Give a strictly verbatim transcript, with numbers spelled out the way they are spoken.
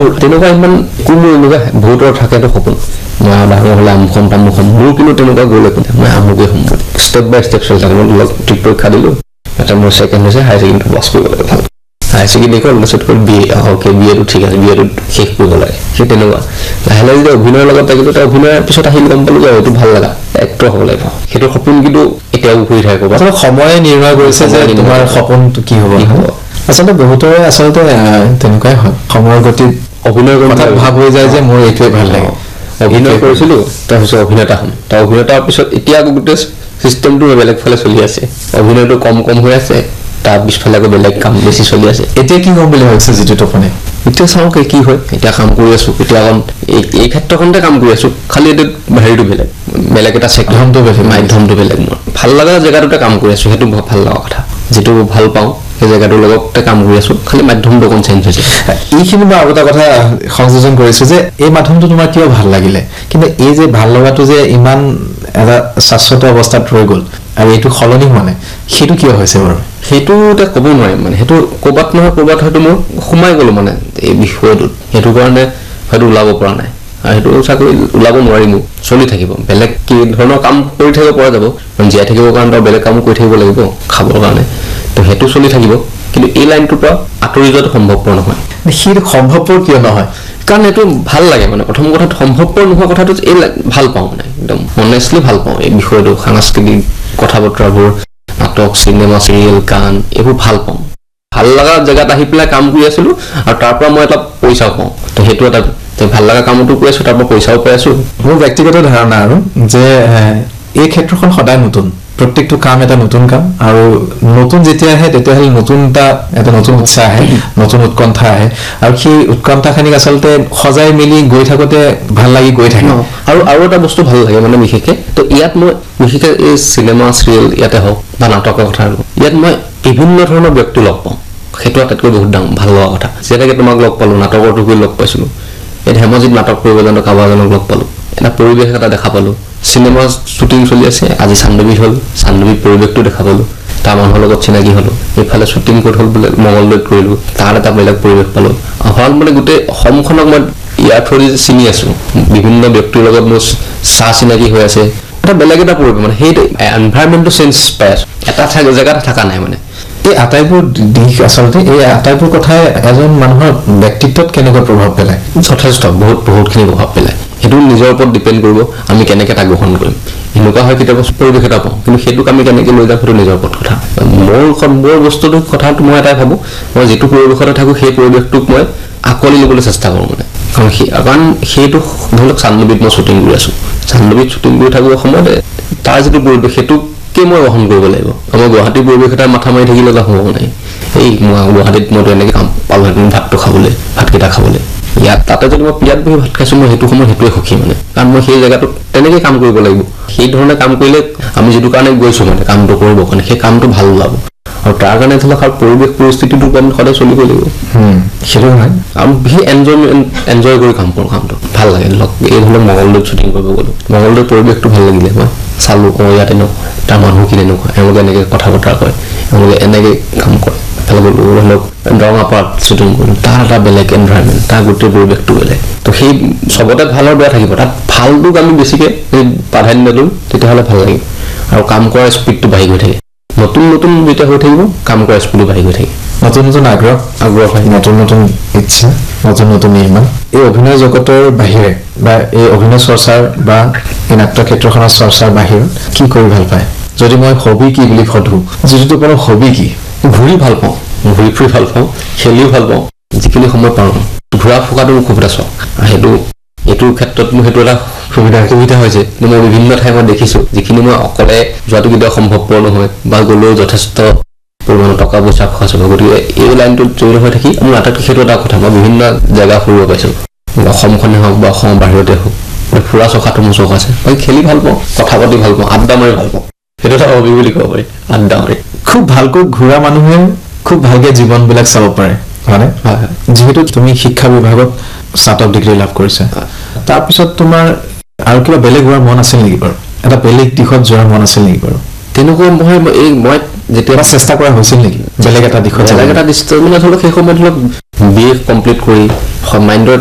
তেনেকুৱা ইমান কোনো এনেকুৱা বহুতৰ থাকেতো সপোন মই ডাঙৰ হ'লে আমখন তামুখন মোৰ কিন্তু তেনেকুৱা গ'ল একো মই আমুকে হ'ম ষ্টেপ বাই ষ্টেপ চলি থাকে মই ট্ৰিক পৰীক্ষা দিলোঁ এটা মোৰ ছেকেণ্ড হৈছে হায়াৰ ছেকেণ্ডেৰী পাছ কৰিব লাগে ভাল হায়াৰ ছেকেণ্ডেৰী কৰি তাৰপিছত কৰি বি এ অ'কে বি এটো ঠিক আছে বি এটো শেষ কৰিব লাগে সেই তেনেকুৱা লাহে লাহে যেতিয়া অভিনয়ৰ লগত থাকিলোঁ তাৰ অভিনয়ৰ পিছত আহিল গম পালোঁ যে এইটো ভাল লগা এক্টৰ হ'ব লাগিব সেইটো সপোন কিন্তু এতিয়াও ঘূৰি থাকে ক'ৰবাত সময়ে নিৰ্ণয় কৰিছে যে তোমাৰ সপোনটো কি হ'ব আচলতে বহুতৰে আচলতে তেনেকুৱাই হয় সময়ৰ গতিত অভিনয় কথা ভাৱ হৈ যায় যে মোৰ এইটোৱে ভাল লাগে অভিনয় কৰিছিলোঁ তাৰপিছত অভিনেতা হ'ম তাৰ অভিনেতাৰ পিছত এতিয়া আকৌ গোটেই চিষ্টেমটো বেলেগ ফালে চলি আছে অভিনয়টো কম কম হৈ আছে তাৰ পিছফালে আকৌ বেলেগ কাম বেছি চলি আছে এতিয়া কি ক'ম বুলি ভাবিছে যিটো তপনে এতিয়া চাওঁ কি হয় এতিয়া কাম কৰি আছোঁ এতিয়া অকণ এই ক্ষেত্ৰখনতে কাম কৰি আছোঁ খালি এইটো হেৰিটো বেলেগ বেলেগ এটা চেক্টৰটো বেলেগ মাধ্যমটো বেলেগ মোৰ ভাল লগা জেগাটোতে কাম কৰি আছোঁ সেইটো ভাল লগা কথা যিটো ভাল পাওঁ সেই জেগাটোৰ লগতে কাম কৰি আছোঁ খালি মাধ্যমটো অকণ চেঞ্জ হৈছে এইখিনি মই আৰু এটা কথা সংযোজন কৰিছোঁ যে এই মাধ্যমটো তোমাৰ কিয় ভাল লাগিলে কিন্তু এই যে ভাল লগাটো যে ইমান এটা শাশ্বত অৱস্থাত ৰৈ গ'ল আৰু এইটো সলনি হোৱা নাই সেইটো কিয় হৈছে বাৰু সেইটো এতিয়া ক'ব নোৱাৰিম মানে সেইটো ক'ৰবাত নহয় ক'ৰবাত হয়তো মই সোমাই গ'লোঁ মানে এই বিষয়টোত সেইটো কাৰণে হয়তো ওলাব পৰা নাই আৰু সেইটো চাকৰি ওলাব নোৱাৰিম চলি থাকিব বেলেগ কি ধৰণৰ কাম কৰি থাকিব পৰা যাব জীয়াই থাকিবৰ কাৰণে তই বেলেগ কাম কৰি থাকিব লাগিব খাবৰ কাৰণে তো সেইটো চলি থাকিব কিন্তু এই লাইনটোৰ পৰা আঁতৰি যোৱাটো সম্ভৱপৰ নহয় সেইটো সম্ভৱপৰ কিয় নহয় কাৰণ এইটো ভাল লাগে মানে প্ৰথম কথাটো সম্ভৱপৰ নোহোৱা কথাটো এই ভাল পাওঁ মানে একদম অনেষ্টলি ভাল পাওঁ এই বিষয়টো সাংস্কৃতিক কথা বতৰাবোৰ নাটক চিনেমা চিৰিয়েল গান এইবোৰ ভাল পাওঁ ভাল লগা জেগাত আহি পেলাই কাম কৰি আছিলোঁ আৰু তাৰ পৰা মই এটা পইচাও পাওঁ তো সেইটো এটা ভাল লগা কামতো কৰি আছোঁ তাৰ পৰা পইচাও পাই আছোঁ মোৰ ব্যক্তিগত ধাৰণা আৰু যে এই ক্ষেত্ৰখন সদায় নতুন প্ৰত্যেকটো কাম এটা নতুন কাম আৰু নতুন যেতিয়া আহে তেতিয়াহ'লে নতুন এটা এটা নতুন উৎসাহ আহে নতুন উৎকণ্ঠা আহে আৰু সেই উৎকণ্ঠাখিনিক আচলতে সজাই মেলি গৈ থাকোঁতে ভাল লাগি গৈ থাকে আৰু আৰু এটা বস্তু ভাল লাগে মানে বিশেষকৈ তো ইয়াত মই বিশেষকৈ এই চিনেমা চিৰিয়েল ইয়াতে হওক বা নাটকৰ কথা ইয়াত মই বিভিন্ন ধৰণৰ ব্যক্তি লগ পাওঁ সেইটো আটাইতকৈ বহুত ডাঙৰ ভাল লগা কথা যেনেকৈ তোমাক লগ পালোঁ নাটকৰটো গৈ লগ পাইছিলোঁ এই ধেমাজিত নাটক কৰিব জানো কাৰোবাৰ এজনক লগ পালোঁ এটা পৰিৱেশ এটা দেখা পালোঁ চিনেমা শ্বুটিং চলি আছে আজি চান্দুবীত হ'ল চান্দুবীৰ পৰিৱেশটো দেখা পালোঁ তাৰ মানুহৰ লগত চিনাকি হ'লোঁ এইফালে শ্বুটিং ক'ত হ'ল বোলে মঙলদৈত কৰিলোঁ তাৰ এটা বেলেগ পৰিৱেশ পালোঁ হ'ল মানে গোটেই অসমখনক মই ইয়াৰ থ্ৰুদি চিনি আছোঁ বিভিন্ন ব্যক্তিৰ লগত মোৰ চাহ চিনাকি হৈ আছে এটা বেলেগ এটা পৰিৱেশ মানে সেইটো এনভাইৰনমেণ্টটো চেঞ্জ পাই আছোঁ এটা জেগাত থকা নাই মানে এই আটাইবোৰ দিশ আচলতে এই আটাইবোৰ কথাই এজন মানুহৰ ব্যক্তিত্বত কেনেকুৱা প্ৰভাৱ পেলায় যথেষ্ট বহুত বহুতখিনি প্ৰভাৱ পেলায় সেইটো নিজৰ ওপৰত ডিপেণ্ড কৰিব আমি কেনেকৈ তাক গ্ৰহণ কৰিম এনেকুৱা হয় কেতিয়াবা পৰিৱেশ এটা পাওঁ কিন্তু সেইটোক আমি কেনেকৈ লৈ যাওঁ সেইটো নিজৰ ওপৰত কথা মোৰ মোৰ বস্তুটো কথাটো মই এটাই ভাবোঁ মই যিটো পৰিৱেশতে থাকোঁ সেই পৰিৱেশটোক মই আঁকোৱালি ল'বলৈ চেষ্টা কৰোঁ মানে কাৰণ সেই কাৰণ সেইটো ধৰি লওক চান্দুবীত মই শ্বুটিং কৰি আছোঁ চান্দুবীত শ্বুটিং কৰি থাকোঁ সময়তে তাৰ যিটো পৰিৱেশ সেইটোকে মই গ্ৰহণ কৰিব লাগিব মই গুৱাহাটীৰ পৰিৱেশ এটা মাথা মাৰি থাকিলে লাভ হ'ব নাই এই মই গুৱাহাটীত মইতো এনেকৈ কাম পালোহেঁতেন ভাতটো খাবলৈ ভাতকেইটা খাবলৈ ইয়াত তাতে যদি মই পিয়াত বহি ভাত খাইছোঁ মই সেইটো সময়ত সেইটোৱে সুখী মানে কাৰণ মই সেই জেগাটোত তেনেকৈ কাম কৰিব লাগিব সেই ধৰণে কাম কৰিলে আমি যিটো কাৰণে গৈছোঁ মানে কামটো কৰিবৰ কাৰণে সেই কামটো ভাল ওলাব আৰু তাৰ কাৰণে ধৰি লওক আৰু পৰিৱেশ পৰিস্থিতিটোৰ কাৰণে সদায় চলিব লাগিব সেইটো হয় আৰু বিশেষ এনজয়মেণ্ট এনজয় কৰি কাম কৰোঁ কামটো ভাল লাগে ধৰি লওক এই ধৰি লওক মঙলদৈত শ্বুটিং কৰিব গ'লোঁ মঙলদৈৰ পৰিৱেশটো ভাল লাগিলে মই চালোঁ কওঁ ইয়াত এনেকুৱা তাৰ মানুহখিনি এনেকুৱা এওঁলোকে এনেকৈ কথা বতৰা কয় এওঁলোকে এনেকৈ কাম কৰে ভাল গ'লোঁ ধৰি লওক দৰঙাপাত শ্বুটিং কৰিলোঁ তাৰ এটা বেলেগ এনভাইৰনমেণ্ট তাৰ গোটেই পৰিৱেশটো বেলেগ তো সেই চবতে ভাল আৰু বেয়া থাকিব তাত ভালটোক আমি বেছিকৈ প্ৰাধান্য দিওঁ তেতিয়াহ'লে ভাল লাগিব আৰু কাম কৰাৰ স্পীডটো বাঢ়ি গৈ থাকে নতুন নতুন যেতিয়া হৈ থাকিব কাম কৰাৰ স্পীডটো বাঢ়ি গৈ থাকে নতুন নতুন আগ্ৰহ আগ্ৰহ হয় নতুন নতুন ইচ্ছা নতুন নতুন নিৰ্মাণ এই অভিনয় জগতৰ বাহিৰে বা এই অভিনয় চৰ্চাৰ বা এই নাট্য ক্ষেত্ৰখনৰ চৰ্চাৰ বাহিৰত কি কৰি ভাল পায় যদি মই হবি কি বুলি সোধোঁ যিটো কোনো হবি কি ঘূৰি ভাল পাওঁ ঘূৰি ফুৰি ভাল পাওঁ খেলিও ভাল পাওঁ যিখিনি সময় পাৰোঁ ঘূৰা ফুকাটো মোৰ খুব এটা চখ সেইটো এইটো ক্ষেত্ৰত মোৰ সেইটো এটা সুবিধা সুবিধা হৈছে মই বিভিন্ন ঠাই মই দেখিছোঁ যিখিনি মই অকলে যোৱাটো কেতিয়াও সম্ভৱপৰ নহয় বা গ'লেও যথেষ্ট পৰিমাণৰ টকা পইচা খৰচ হ'ব গতিকে এই লাইনটোত জড়িত হৈ থাকি মোৰ আটাইতকৈ সেইটো এটা কথা মই বিভিন্ন জেগা ফুৰিব পাইছোঁ অসমখনে হওক বা অসমৰ বাহিৰতে হওক ফুৰা চকাটো মোৰ চখ আছে বাকী খেলি ভাল পাওঁ কথা পাতি ভাল পাওঁ আড্ডা মাৰি ভাল পাওঁ সেইটো এটা হবি বুলি ক'ব পাৰি আড্ডা মাৰি খুব ভালকৈ ঘূৰা মানুহে খুব ভালকৈ জীৱনবিলাক চাব পাৰে হয়নে হয় হয় যিহেতু তুমি শিক্ষা বিভাগত স্নাতক ডিগ্ৰী লাভ কৰিছা তাৰপিছত তোমাৰ আৰু কিবা বেলেগ হোৱাৰ মন আছিল নেকি বাৰু এটা বেলেগ দিশত যোৱাৰ মন আছিল নেকি বাৰু তেনেকুৱা মই এই মই যেতিয়া চেষ্টা কৰা হৈছিল নেকি বেলেগ এটা দিশত বেলেগ এটা দৃষ্টি মানে ধৰক সেই সময়ত ধৰক বি এ কমপ্লিট কৰি মাইণ্ডৰ